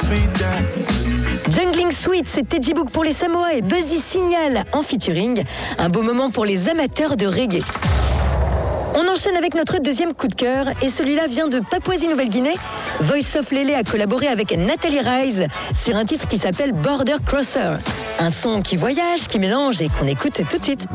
Jungling Sweet, c'est Teddy Book pour les Samoa et Buzzy Signal en featuring. Un beau moment pour les amateurs de reggae. On enchaîne avec notre deuxième coup de cœur et celui-là vient de Papouasie-Nouvelle-Guinée. Voice of Lele a collaboré avec Nathalie Rise sur un titre qui s'appelle Border Crosser. Un son qui voyage, qui mélange et qu'on écoute tout de suite.